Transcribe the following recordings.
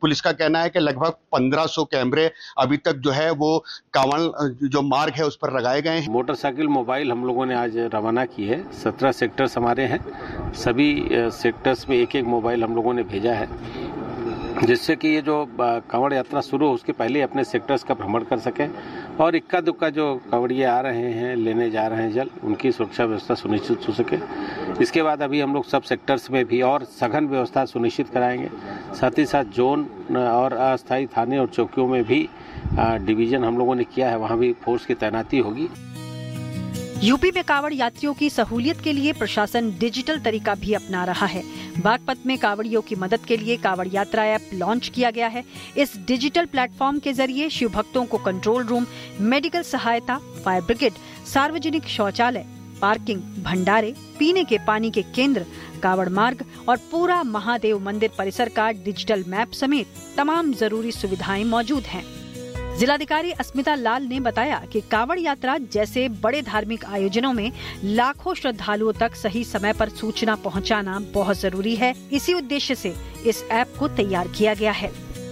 Police का कहना है कि लगभग 1500 कैमरे अभी तक जो है वो कांवड़ जो मार्ग है उस पर लगाए गए हैं। मोटरसाइकिल मोबाइल हम लोगों ने आज रवाना की है। 17 सेक्टर्स हमारे हैं, सभी सेक्टर्स में एक एक मोबाइल हम लोगों ने भेजा है, जिससे कि ये जो कांवड़ यात्रा शुरू हो उसके पहले अपने सेक्टर्स का भ्रमण कर सकें और इक्का दुक्का जो कांवड़िए आ रहे हैं लेने जा रहे हैं जल, उनकी सुरक्षा व्यवस्था सुनिश्चित हो सके। इसके बाद अभी हम लोग सब सेक्टर्स में भी और सघन व्यवस्था सुनिश्चित कराएंगे। साथ ही साथ जोन और अस्थायी थाने और चौकियों में भी डिवीजन हम लोगों ने किया है, वहाँ भी फोर्स की तैनाती होगी। यूपी में कांवड़ यात्रियों की सहूलियत के लिए प्रशासन डिजिटल तरीका भी अपना रहा है। बागपत में कांवड़ियों की मदद के लिए कांवड़ यात्रा ऐप लॉन्च किया गया है। इस डिजिटल प्लेटफॉर्म के जरिए शिव भक्तों को कंट्रोल रूम, मेडिकल सहायता, फायर ब्रिगेड, सार्वजनिक शौचालय, पार्किंग, भंडारे, पीने के पानी के केंद्र, कांवड़ मार्ग और पूरा महादेव मंदिर परिसर का डिजिटल मैप समेत तमाम जरूरी सुविधाएं मौजूद हैं। जिलाधिकारी अस्मिता लाल ने बताया कि कांवड़ यात्रा जैसे बड़े धार्मिक आयोजनों में लाखों श्रद्धालुओं तक सही समय पर सूचना पहुंचाना बहुत जरूरी है। इसी उद्देश्य से इस ऐप को तैयार किया गया है।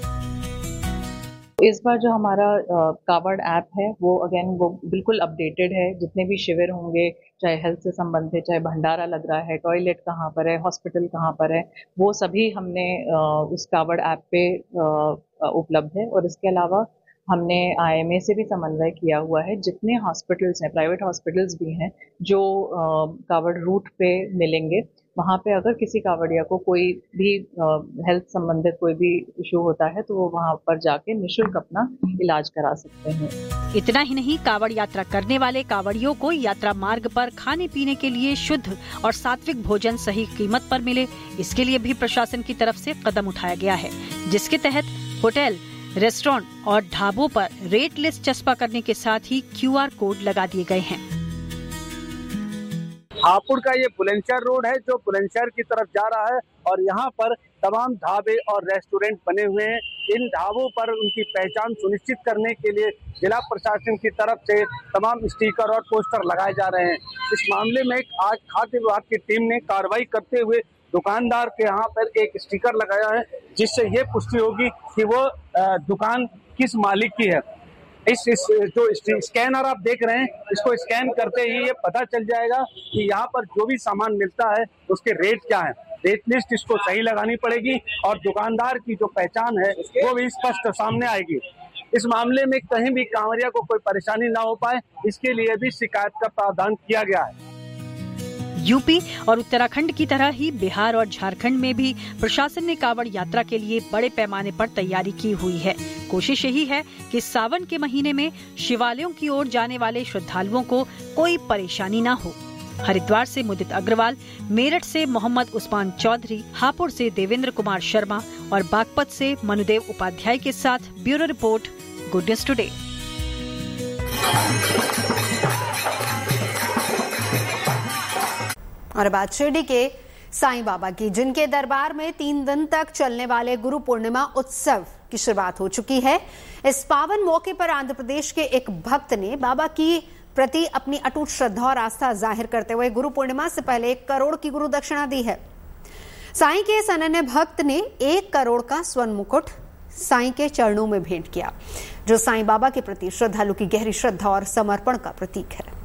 इस बार जो हमारा कांवड़ ऐप है वो बिल्कुल अपडेटेड है। जितने भी शिविर होंगे, चाहे हेल्थ से संबंधित, चाहे भंडारा लग रहा है, टॉयलेट कहाँ पर है, हॉस्पिटल कहाँ पर है, वो सभी हमने उस कांवड़ ऐप पे उपलब्ध है। और इसके अलावा हमने IMA से भी समन्वय किया हुआ है। जितने हॉस्पिटल्स हैं, प्राइवेट हॉस्पिटल्स भी हैं जो कांवड़ रूट पे मिलेंगे, वहाँ पे अगर किसी कांवड़िया को कोई भी हेल्थ संबंधित कोई भी इशू होता है तो वो वहाँ पर जाके निःशुल्क अपना इलाज करा सकते हैं। इतना ही नहीं, कांवड़ यात्रा करने वाले कांवड़ियों को यात्रा मार्ग पर खाने पीने के लिए शुद्ध और सात्विक भोजन सही कीमत पर मिले, इसके लिए भी प्रशासन की तरफ से कदम उठाया गया है, जिसके तहत होटल, रेस्टोरेंट और ढाबों पर रेट लिस्ट चस्पा करने के साथ ही QR कोड लगा दिए गए हैं। हापुड़ का ये बुलंदशहर रोड है जो बुलंदशहर की तरफ जा रहा है और यहाँ पर तमाम ढाबे और रेस्टोरेंट बने हुए हैं। इन ढाबों पर उनकी पहचान सुनिश्चित करने के लिए जिला प्रशासन की तरफ से तमाम स्टिकर और पोस्टर लगाए जा रहे हैं। इस मामले में आज खाद्य विभाग की टीम ने कार्रवाई करते हुए दुकानदार के यहाँ पर एक स्टिकर लगाया है, जिससे ये पुष्टि होगी कि वो दुकान किस मालिक की है। इस जो स्कैनर आप देख रहे हैं, इसको स्कैन करते ही ये पता चल जाएगा कि यहाँ पर जो भी सामान मिलता है उसके रेट क्या है। रेट लिस्ट इसको सही लगानी पड़ेगी और दुकानदार की जो पहचान है वो भी स्पष्ट सामने आएगी। इस मामले में कहीं भी कांवड़िया को कोई परेशानी ना हो पाए, इसके लिए भी शिकायत का प्रावधान किया गया है। यूपी और उत्तराखंड की तरह ही बिहार और झारखंड में भी प्रशासन ने कांवड़ यात्रा के लिए बड़े पैमाने पर तैयारी की हुई है। कोशिश यही है कि सावन के महीने में शिवालयों की ओर जाने वाले श्रद्धालुओं को कोई परेशानी न हो। हरिद्वार से मुदित अग्रवाल, मेरठ से मोहम्मद उस्मान चौधरी, हापुड़ से देवेंद्र कुमार शर्मा और बागपत से मनुदेव उपाध्याय के साथ bureau report, good news today. और बात शिरडी के साईं बाबा की, जिनके दरबार में 3 दिन तक चलने वाले गुरु पूर्णिमा उत्सव की शुरुआत हो चुकी है। इस पावन मौके पर आंध्र प्रदेश के एक भक्त ने बाबा की प्रति अपनी अटूट श्रद्धा और आस्था जाहिर करते हुए गुरु पूर्णिमा से पहले 1 करोड़ की गुरु दक्षिणा दी है। साईं के इस अनन्य भक्त ने 1 करोड़ का स्वर्ण मुकुट साईं के चरणों में भेंट किया, जो साईं बाबा के प्रति श्रद्धालु की गहरी श्रद्धा और समर्पण का प्रतीक है।